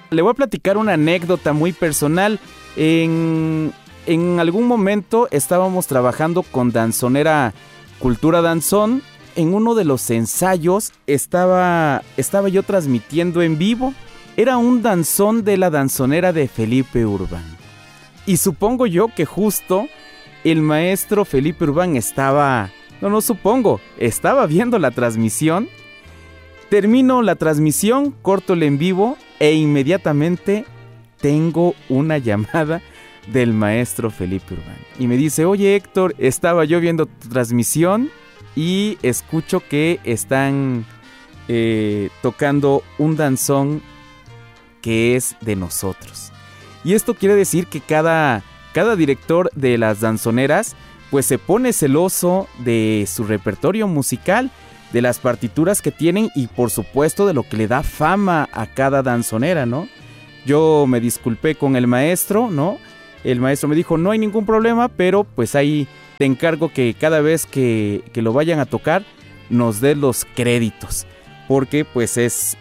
Le voy a platicar una anécdota muy personal. En algún momento estábamos trabajando con Danzonera Cultura Danzón. En uno de los ensayos estaba yo transmitiendo en vivo. Era un danzón de la danzonera de Felipe Urbán. Y supongo yo que justo el maestro Felipe Urbán estaba viendo la transmisión. Termino la transmisión, corto el en vivo e inmediatamente tengo una llamada del maestro Felipe Urbán. Y me dice: oye Héctor, estaba yo viendo tu transmisión y escucho que están tocando un danzón que es de nosotros. Y esto quiere decir que cada director de las danzoneras pues se pone celoso de su repertorio musical, de las partituras que tienen y por supuesto de lo que le da fama a cada danzonera, ¿no? Yo me disculpé con el maestro, ¿no? El maestro me dijo: no hay ningún problema, pero pues ahí te encargo que cada vez que lo vayan a tocar nos des los créditos, porque pues es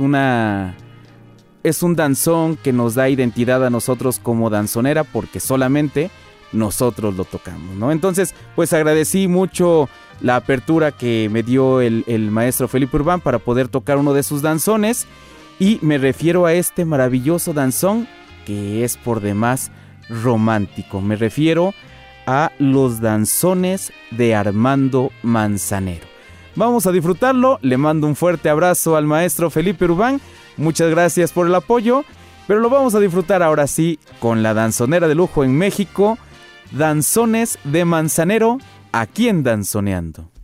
un danzón que nos da identidad a nosotros como danzonera, porque solamente nosotros lo tocamos, ¿no? Entonces, pues agradecí mucho la apertura que me dio el maestro Felipe Urbán para poder tocar uno de sus danzones, y me refiero a este maravilloso danzón que es por demás romántico. Me refiero a los danzones de Armando Manzanero. Vamos a disfrutarlo. Le mando un fuerte abrazo al maestro Felipe Urbán. Muchas gracias por el apoyo, pero lo vamos a disfrutar ahora sí con la danzonera de lujo en México, Danzones de Manzanero, aquí en Danzoneando.